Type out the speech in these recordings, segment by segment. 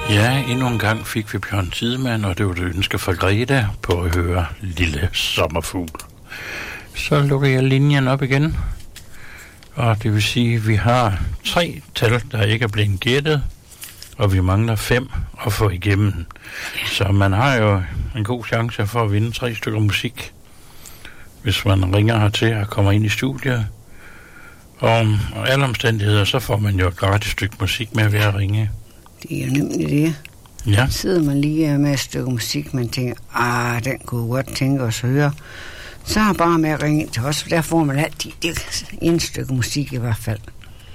Ja, endnu en gang fik vi Bjørn Tidemand, og det var det ønske fra Greta på at høre Lille Sommerfugl. Så lukker jeg linjen op igen, og det vil sige, at vi har 3 tal, der ikke er blevet gættet, og vi mangler 5 at få igennem. Så man har jo en god chance for at vinde 3 stykker musik, hvis man ringer hertil og kommer ind i studiet. Og alle omstændigheder, så får man jo et gratis stykke musik med ved at ringe. Det er jo nemlig det. Ja. Sidder man lige med et stykke musik, man tænker, den kunne godt tænke os at høre. Så er bare med at ringe ind til os, for der får man altid et stykke musik i hvert fald.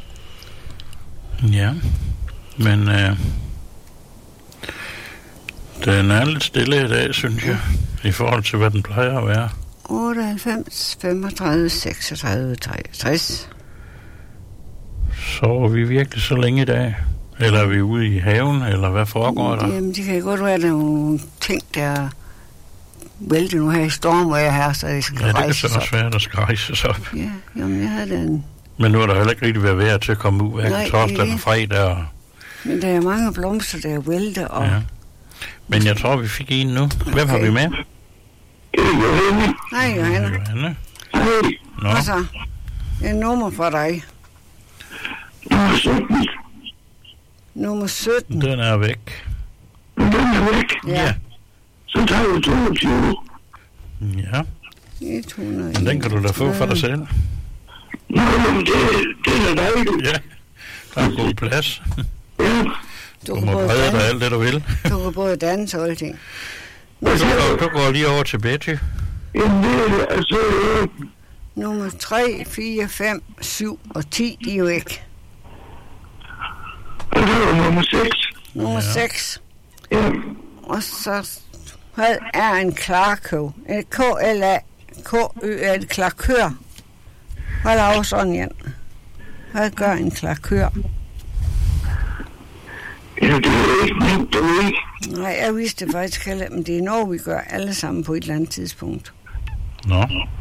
Ja, men den er lidt stille i dag, synes jeg, i forhold til, hvad den plejer at være. 98, 35, 36, 63. Sover vi virkelig så længe i dag? Eller er vi ude i haven, eller hvad foregår der? Jamen, det kan godt være, at der er nogle ting, der vælter nu her i stormvejr her, så det skal rejses op. Ja, det kan så også være, der skal rejses op. Ja, jamen, jeg havde den. Men nu er der heller ikke rigtig været vejr til at komme ud, hverken torsdag eller fredag. Og... Men der er mange blomster, der vælter, og... Ja. Men jeg tror, vi fik en nu. Hvem har vi med? Johanne. Hej, Johanne. Johanne. Hej. Hvad så? En nummer for dig. Nummer 17. Nummer 17. Den er væk. Den er væk? Ja. Så tager vi 22. Ja. 100. Men den kan du da få for dig selv. Nå, men det er dejligt. Ja, der er god plads. Ja. Du må brede dig alt det, du vil. Du kan både danse og alle ting. Du går lige over til Betty. Jamen, det er altså... Nummer 3, 4, 5, 7 og 10, de er jo ikke. Og det var nummer 6. Nummer 6. Ja. Og så er en klarkø. En K-L-A-K-Ø, en klarkør. Hold af sådan, Jan. Hvad gør en klarkør? Ja, det er ikke nemt, du ikke. Nej, jeg vidste det faktisk heller, men det er noget, vi gør alle sammen på et eller andet tidspunkt. Nå.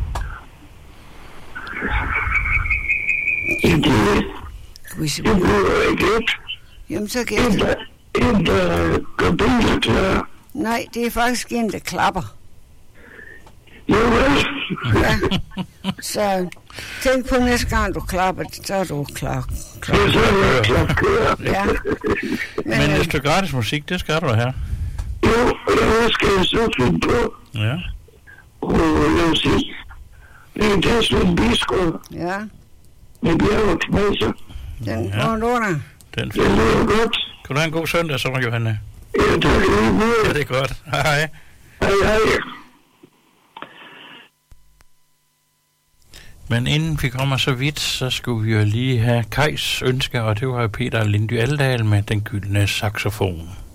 Ja, det bliver ikke let. Jamen, så gæt det. En, der gør biler klar. Nej, det er faktisk en, der klapper. Jo, vel. Ja. Så tænk på næste gang, du klapper, så er du klar. Så er jeg klar. Ja. Men et stykke gratis musik, det skal du have. Jo, jeg skal så finde på. Ja. Og jeg vil sige, det er Svend Biskov. Ja. Med bjerg og knæser. Den får du der. Den Det er godt. Kan du have en god søndag, så, Johanne? Ja, tak lige måde. Ja, det er godt. Hej. Hej, hej. Men inden vi kommer så vidt, så skulle vi jo lige have Kajs ønske, og det var jo Peter Lindy Aldal med Den Gyldne Saxofon.